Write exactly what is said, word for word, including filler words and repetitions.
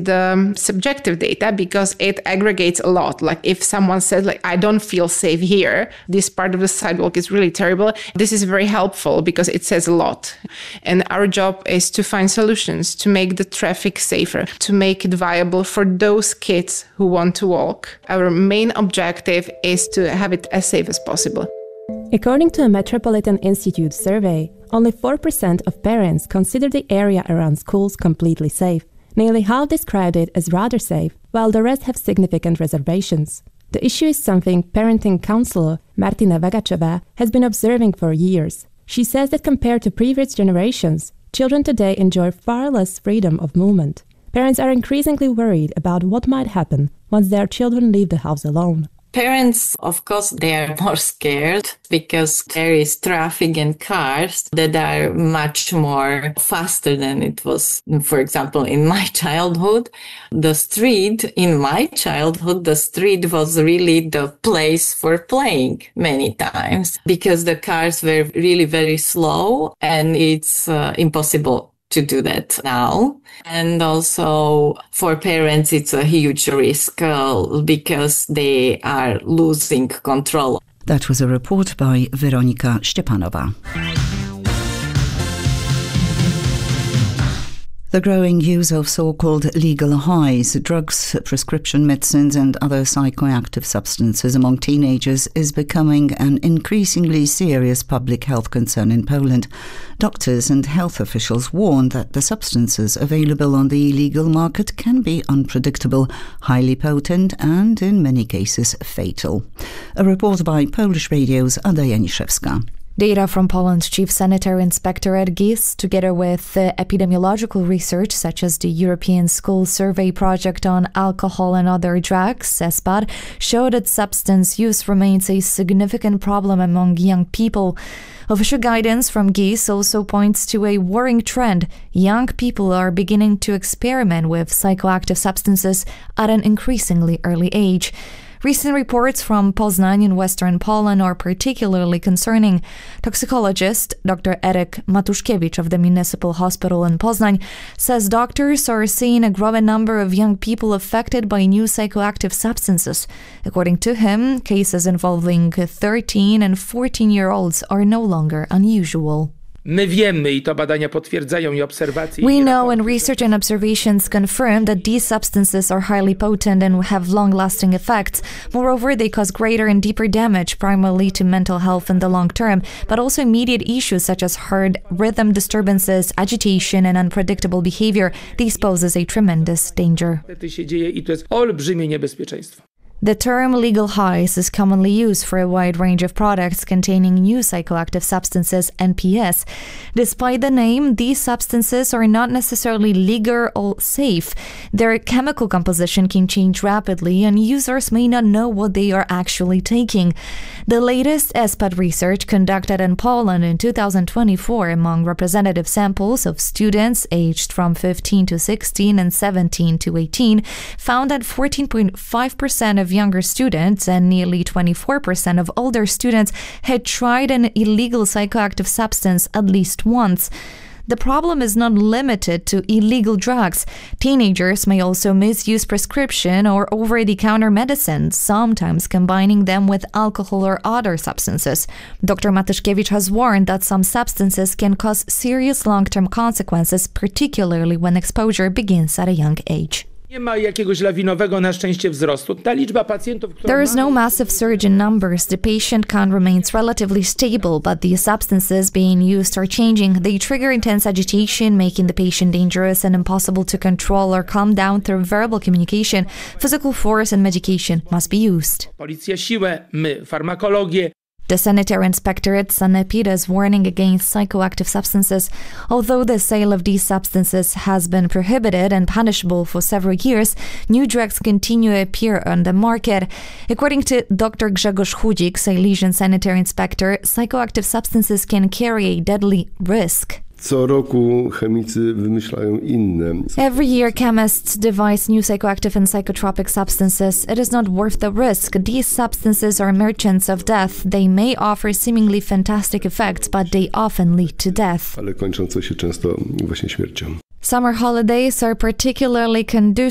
the subjective data because it aggregates a lot. Like if someone says like, I don't feel safe here, this part of the sidewalk is really terrible. This is very helpful because it says a lot. And our job is to find solutions to make the traffic safer, to make it viable for those kids who want to walk. Our main objective is to have it as safe as possible. According to a Metropolitan Institute survey, only four percent of parents consider the area around schools completely safe. Nearly half described it as rather safe, while the rest have significant reservations. The issue is something parenting counselor Martina Vagacheva has been observing for years. She says that compared to previous generations, children today enjoy far less freedom of movement. Parents are increasingly worried about what might happen once their children leave the house alone. Parents, of course, they are more scared because there is traffic and cars that are much more faster than it was, for example, in my childhood. The street, in my childhood, the street was really the place for playing many times because the cars were really very slow and it's uh, impossible to do that now. And also for parents, it's a huge risk uh, because they are losing control. That was a report by Weronika Szczepanova. The growing use of so-called legal highs, drugs, prescription medicines and other psychoactive substances among teenagers is becoming an increasingly serious public health concern in Poland. Doctors and health officials warn that the substances available on the illegal market can be unpredictable, highly potent and, in many cases, fatal. A report by Polish Radio's Ada Janiszewska. Data from Poland's Chief Sanitary Inspectorate G I S, together with uh, epidemiological research such as the European School Survey Project on Alcohol and Other Drugs, ESPAD, show that substance use remains a significant problem among young people. Official guidance from G I S also points to a worrying trend. Young people are beginning to experiment with psychoactive substances at an increasingly early age. Recent reports from Poznań in western Poland are particularly concerning. Toxicologist Doctor Eric Matuszkiewicz of the Municipal Hospital in Poznań says doctors are seeing a growing number of young people affected by new psychoactive substances. According to him, cases involving thirteen and fourteen-year-olds are no longer unusual. My wiemy I to badania potwierdzają I obserwacje. We know and research and observations confirm that these substances are highly potent and have long-lasting effects. Moreover, they cause greater and deeper damage, primarily to mental health in the long term, but also immediate issues such as heart rhythm disturbances, agitation, and unpredictable behavior. These poses a tremendous danger. się dzieje I to jest olbrzymie niebezpieczeństwo. The term legal highs is commonly used for a wide range of products containing new psychoactive substances, N P S. Despite the name, these substances are not necessarily legal or safe. Their chemical composition can change rapidly and users may not know what they are actually taking. The latest ESPAD research conducted in Poland in two thousand twenty-four among representative samples of students aged from fifteen to sixteen and seventeen to eighteen found that fourteen point five percent of younger students and nearly twenty-four percent of older students had tried an illegal psychoactive substance at least once. The problem is not limited to illegal drugs. Teenagers may also misuse prescription or over-the-counter medicines, sometimes combining them with alcohol or other substances. Doctor Matuszkiewicz has warned that some substances can cause serious long-term consequences, particularly when exposure begins at a young age. Nie ma jakiegoś lawinowego na szczęście wzrostu. Ta liczba pacjentów, która There is no massive surge in numbers. The patient count remains relatively stable, but the substances being used are changing. They trigger intense agitation, making the patient dangerous and impossible to control or calm down through verbal communication. Physical force and medication must be used. Policja siłę, my farmakologię. The Sanitary Inspectorate Sanepid is warning against psychoactive substances. Although the sale of these substances has been prohibited and punishable for several years, new drugs continue to appear on the market. According to Doctor Grzegorz Chudzik, Silesian Sanitary Inspector, psychoactive substances can carry a deadly risk. Co roku chemicy wymyślają inne. Every year, chemists devise new psychoactive and psychotropic substances. It is not worth the risk. These substances are merchants of death. They may offer seemingly fantastic effects, but they often lead to death. Ale kończące się często właśnie śmiercią. Summer holidays are particularly conducive